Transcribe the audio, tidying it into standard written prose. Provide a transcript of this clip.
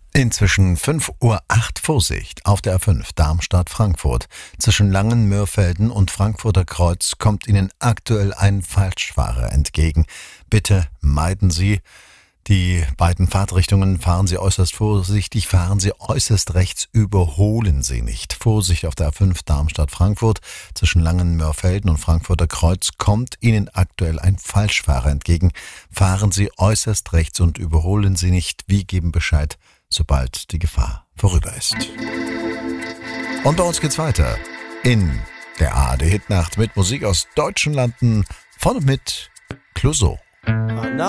Inzwischen 5:08 Uhr. Vorsicht auf der A5 Darmstadt-Frankfurt. Zwischen Langenmörfelden und Frankfurter Kreuz kommt Ihnen aktuell ein Falschfahrer entgegen. Bitte meiden Sie die beiden Fahrtrichtungen, fahren Sie äußerst vorsichtig, fahren Sie äußerst rechts, überholen Sie nicht. Vorsicht auf der A5 Darmstadt-Frankfurt. Zwischen Langenmörfelden und Frankfurter Kreuz kommt Ihnen aktuell ein Falschfahrer entgegen. Fahren Sie äußerst rechts und überholen Sie nicht. Wir geben Bescheid, sobald die Gefahr vorüber ist. Und bei uns geht's weiter in der ARD Hitnacht mit Musik aus deutschen Landen von und mit Clouseau.